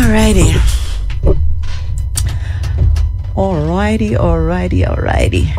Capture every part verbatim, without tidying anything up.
Alrighty. Alrighty, alrighty, alrighty.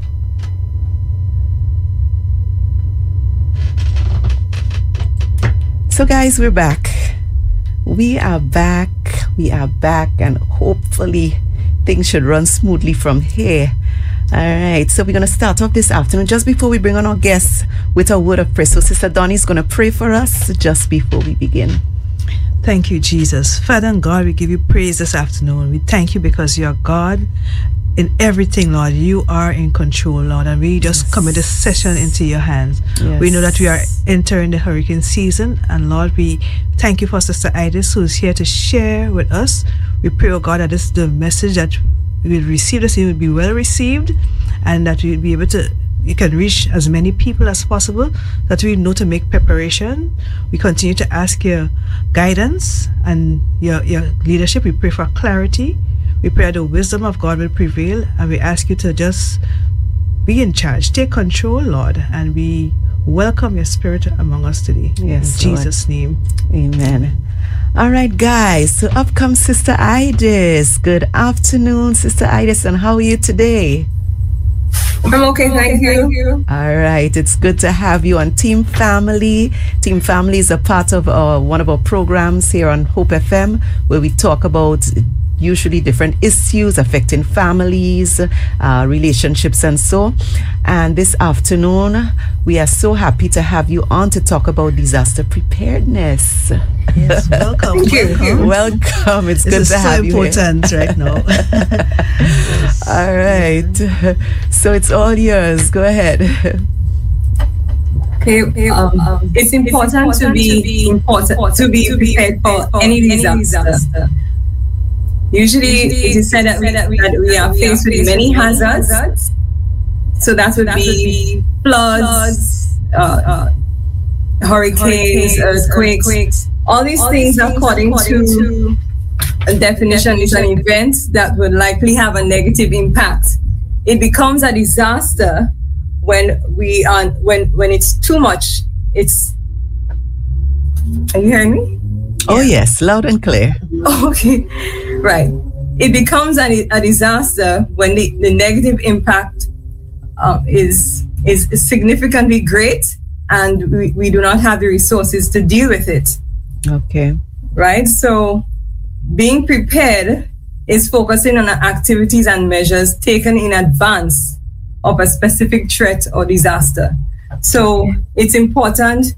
So guys, we're back. We are back. We are back, and hopefully things should run smoothly from here. All right, so we're going to start off this afternoon just before we bring on our guests with a word of prayer. So Sister Donnie is going to pray for us just before we begin. Thank you, Jesus. Father and God, we give you praise this afternoon. We thank you because you are God in everything, Lord. You are in control, Lord, and we just yes. commit this session into your hands. Yes. We know that we are entering the hurricane season, and Lord, we thank you for Sister Idis, who is here to share with us. We pray, oh God, that this the message that we will receive this, it will be well received, and that we will be able to, you can reach as many people as possible, that we know to make preparation. We continue to ask your guidance and your, your leadership. We pray for clarity. We pray that the wisdom of God will prevail, and we ask you to just be in charge, take control, Lord, and we welcome your spirit among us today. Yes, in Jesus' Lord. Name. Amen. All right, guys, so up comes Sister Idis. Good afternoon, Sister Idis, and how are you today? I'm okay, thank you. All right, it's good to have you on Team Family. Team Family is a part of uh, one of our programs here on Hope F M, where we talk about usually different issues affecting families, uh, relationships, and so. And this afternoon, we are so happy to have you on to talk about disaster preparedness. Yes, welcome. Thank you. Welcome. welcome. It's this good to so have you here. This is so important right now. Yes. All right. So it's all yours. Go ahead. Okay, um, um, it's, important it's important to be, to be important to be prepared for, for any disaster. Any disaster. Usually, Usually, it is said that we, that we, that we are faced with many hazards. hazards. So that would, that be, would be floods, uh, uh, hurricanes, hurricanes earthquakes, earthquakes. All these all things, things according, according to, to a definition, is an event that would likely have a negative impact. It becomes a disaster when we are when when it's too much. It's. Are you hearing me? Oh yeah. Yes, loud and clear. Okay, right. It becomes a, a disaster when the, the negative impact uh, is, is is significantly great, and we, we do not have the resources to deal with it. Okay. Right. So, being prepared is focusing on activities and measures taken in advance of a specific threat or disaster. So it's important